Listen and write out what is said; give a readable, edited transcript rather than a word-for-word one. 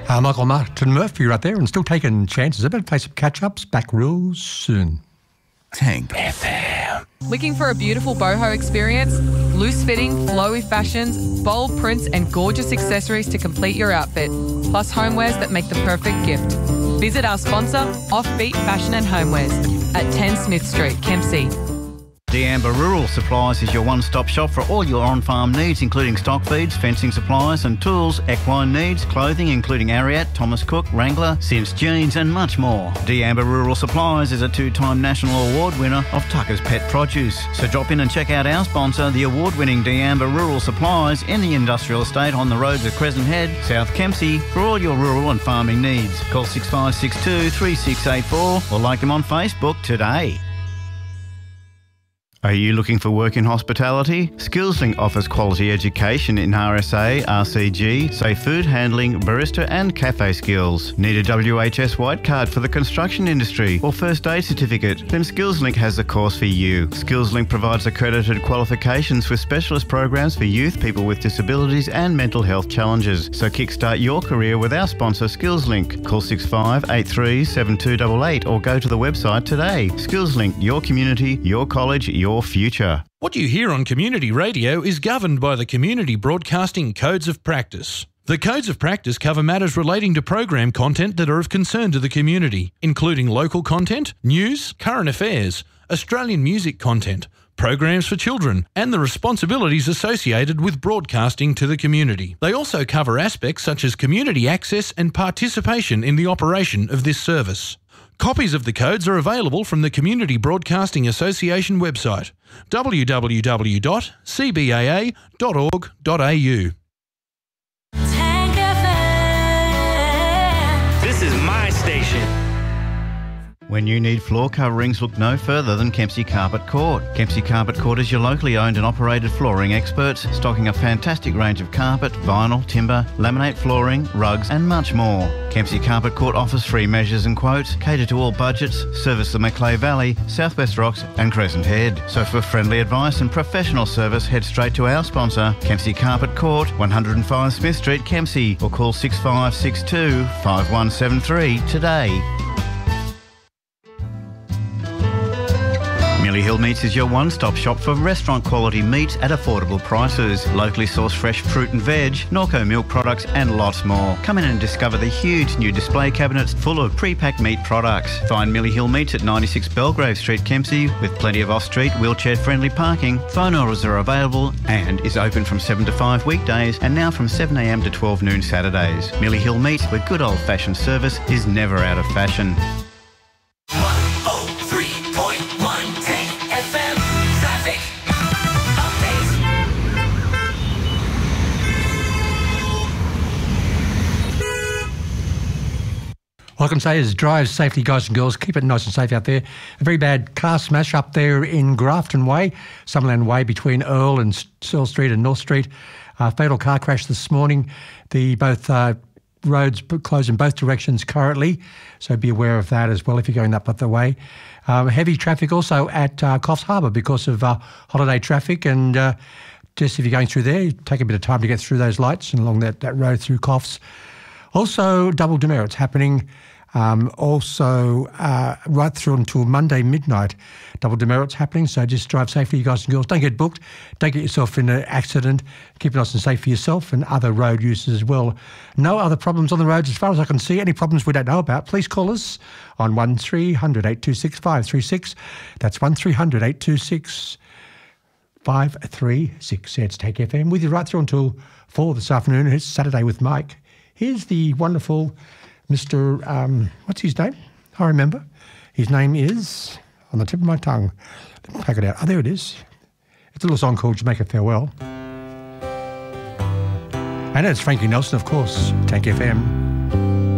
Michael Martin Murphy right there, and still taking chances. About to play some catch-ups. Back real soon. Tank FM. Looking for a beautiful boho experience? Loose-fitting, flowy fashions, bold prints and gorgeous accessories to complete your outfit, plus homewares that make the perfect gift. Visit our sponsor, Offbeat Fashion and Homewares, at 10 Smith Street, Kempsey. D'Amber Rural Supplies is your one-stop shop for all your on-farm needs, including stock feeds, fencing supplies and tools, equine needs, clothing including Ariat, Thomas Cook, Wrangler, Sims Jeans and much more. D'Amber Rural Supplies is a 2-time national award winner of Tucker's Pet Produce. So drop in and check out our sponsor, the award-winning D'Amber Rural Supplies in the industrial estate on the roads of Crescent Head, South Kempsey, for all your rural and farming needs. Call 6562 3684 or like them on Facebook today. Are you looking for work in hospitality? SkillsLink offers quality education in RSA, RCG, safe food handling, barista and cafe skills. Need a WHS white card for the construction industry or first aid certificate? Then SkillsLink has the course for you. SkillsLink provides accredited qualifications with specialist programs for youth, people with disabilities and mental health challenges. So kickstart your career with our sponsor SkillsLink. Call 6583 7288 or go to the website today. SkillsLink, your community, your college, your future. What you hear on community radio is governed by the Community Broadcasting Codes of Practice. The Codes of Practice cover matters relating to program content that are of concern to the community, including local content, news, current affairs, Australian music content, programs for children, and the responsibilities associated with broadcasting to the community. They also cover aspects such as community access and participation in the operation of this service. Copies of the codes are available from the Community Broadcasting Association website, www.cbaa.org.au. This is my station. When you need floor coverings, look no further than Kempsey Carpet Court. Kempsey Carpet Court is your locally owned and operated flooring experts, stocking a fantastic range of carpet, vinyl, timber, laminate flooring, rugs and much more. Kempsey Carpet Court offers free measures and quotes, cater to all budgets, service the Macleay Valley, Southwest Rocks and Crescent Head. So for friendly advice and professional service, head straight to our sponsor, Kempsey Carpet Court, 105 Smith Street, Kempsey, or call 6562 5173 today. Millie Hill Meats is your one-stop shop for restaurant quality meats at affordable prices. Locally sourced fresh fruit and veg, Norco milk products and lots more. Come in and discover the huge new display cabinets full of pre-packed meat products. Find Millie Hill Meats at 96 Belgrave Street, Kempsey, with plenty of off-street wheelchair-friendly parking. Phone orders are available and is open from 7 to 5 weekdays and now from 7am to 12 noon Saturdays. Millie Hill Meats, where good old-fashioned service is never out of fashion. 103.1 Tank FM traffic update. All I can say is drive safely, guys and girls. Keep it nice and safe out there. A very bad car smash up there in Grafton Way, Summerland Way, between Earl and Searle Street and North Street. Fatal car crash this morning. Both roads closed in both directions currently, so be aware of that as well if you're going up the way. Heavy traffic also at Coffs Harbour because of holiday traffic, and just if you're going through there, take a bit of time to get through those lights and along that road through Coffs. Also, double demerits happening right through until Monday midnight. Double demerits happening, so just drive safely, you guys and girls. Don't get booked. Don't get yourself in an accident. Keep it nice and safe for yourself and other road users as well. No other problems on the roads as far as I can see. Any problems we don't know about, please call us on 1300 826 536. That's 1300 826 536. It's Take FM with you right through until 4 this afternoon. It's Saturday with Mike. Here's the wonderful Mr. What's his name? I remember. His name is on the tip of my tongue. Let me take it out. Oh, there it is. It's a little song called Jamaica Farewell. And it's Frankie Nelson, of course, Tank FM.